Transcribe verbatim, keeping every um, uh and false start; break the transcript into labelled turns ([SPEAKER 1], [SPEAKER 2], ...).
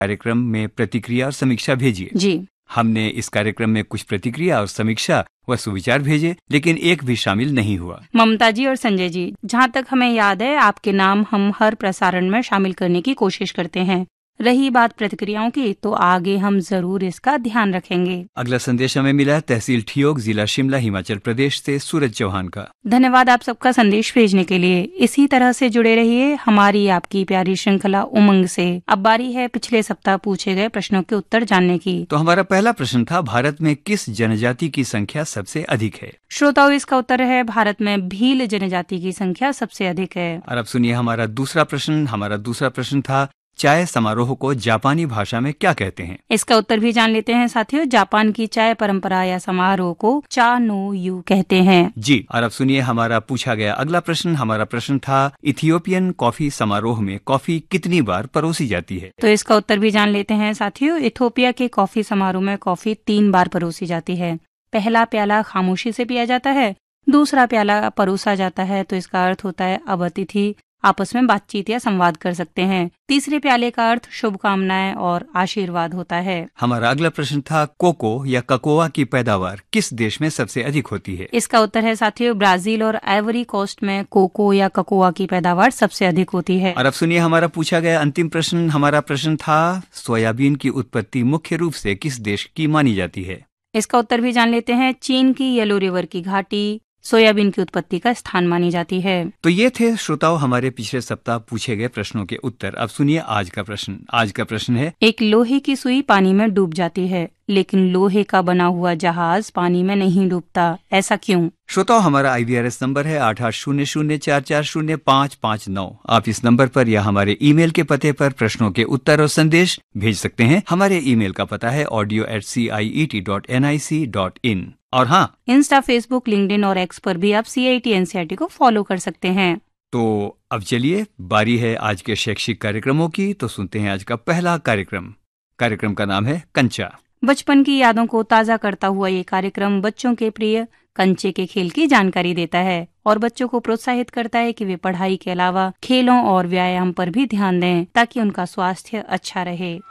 [SPEAKER 1] कार्यक्रम में प्रतिक्रिया और समीक्षा भेजिए।
[SPEAKER 2] जी।
[SPEAKER 1] हमने इस कार्यक्रम में कुछ प्रतिक्रिया और समीक्षा व सुविचार भेजे, लेकिन एक भी शामिल नहीं हुआ।
[SPEAKER 2] ममता जी और संजय जी, जहाँ तक हमें याद है आपके नाम हम हर प्रसारण में शामिल करने की कोशिश करते हैं। रही बात प्रतिक्रियाओं की, तो आगे हम जरूर इसका ध्यान रखेंगे।
[SPEAKER 1] अगला संदेश हमें मिला है तहसील ठियोग, जिला शिमला, हिमाचल प्रदेश से सूरज चौहान का।
[SPEAKER 2] धन्यवाद आप सबका संदेश भेजने के लिए। इसी तरह से जुड़े रहिए हमारी आपकी प्यारी श्रृंखला उमंग से। अब बारी है पिछले सप्ताह पूछे गए प्रश्नों के उत्तर जानने की।
[SPEAKER 1] तो हमारा पहला प्रश्न था, भारत में किस जनजाति की संख्या सबसे अधिक है?
[SPEAKER 2] श्रोताओं, इसका उत्तर है भारत में भील जनजाति की संख्या सबसे अधिक है।
[SPEAKER 1] और अब सुनिए हमारा दूसरा प्रश्न। हमारा दूसरा प्रश्न था, चाय समारोह को जापानी भाषा में क्या कहते हैं?
[SPEAKER 2] इसका उत्तर भी जान लेते हैं साथियों। जापान की चाय परंपरा या समारोह को चा नो यू कहते हैं।
[SPEAKER 1] जी। और अब सुनिए हमारा पूछा गया अगला प्रश्न। हमारा प्रश्न था, इथियोपियन कॉफी समारोह में कॉफी कितनी बार परोसी जाती है?
[SPEAKER 2] तो इसका उत्तर भी जान लेते हैं साथियों। इथियोपिया के कॉफी समारोह में कॉफी तीन बार परोसी जाती है। पहला प्याला खामोशी से पिया जाता है, दूसरा प्याला परोसा जाता है, तो इसका अर्थ होता है अब अतिथि आपस में बातचीत या संवाद कर सकते हैं। तीसरे प्याले का अर्थ शुभकामनाएं और आशीर्वाद होता है।
[SPEAKER 1] हमारा अगला प्रश्न था, कोको या ककोआ की पैदावार किस देश में सबसे अधिक होती है?
[SPEAKER 2] इसका उत्तर है साथियों, ब्राजील और आइवरी कोस्ट में कोको या ककोआ की पैदावार सबसे अधिक होती है।
[SPEAKER 1] और अब सुनिए हमारा पूछा गया अंतिम प्रश्न। हमारा प्रश्न था, सोयाबीन की उत्पत्ति मुख्य रूप से किस देश की मानी जाती है?
[SPEAKER 2] इसका उत्तर भी जान लेते हैं। चीन की येलो रिवर की घाटी सोयाबीन की उत्पत्ति का स्थान मानी जाती है।
[SPEAKER 1] तो ये थे श्रोताओं हमारे पिछले सप्ताह पूछे गए प्रश्नों के उत्तर। अब सुनिए आज का प्रश्न। आज का प्रश्न है,
[SPEAKER 2] एक लोहे की सुई पानी में डूब जाती है, लेकिन लोहे का बना हुआ जहाज पानी में नहीं डूबता, ऐसा क्यों?
[SPEAKER 1] श्रोताओं हमारा आई वी आर एस नंबर है आठ आठ शून्य शून्य चार चार शून्य पाँच पाँच नौ। आप इस नंबर पर या हमारे ईमेल के पते पर प्रश्नों के उत्तर और संदेश भेज सकते हैं। हमारे ईमेल का पता है audio eight C I E T dot N I C dot in. और हाँ,
[SPEAKER 2] इंस्टा, फेसबुक, लिंक्डइन और एक्स पर भी आप सी I T N C R T को फॉलो कर सकते हैं।
[SPEAKER 1] तो अब चलिए बारी है आज के शैक्षिक कार्यक्रमों की। तो सुनते हैं आज का पहला कार्यक्रम। कार्यक्रम का नाम है कंचा।
[SPEAKER 2] बचपन की यादों को ताज़ा करता हुआ ये कार्यक्रम बच्चों के प्रिय कंचे के खेल की जानकारी देता है और बच्चों को प्रोत्साहित करता है कि वे पढ़ाई के अलावा खेलों और व्यायाम पर भी ध्यान दें ताकि उनका स्वास्थ्य अच्छा रहे।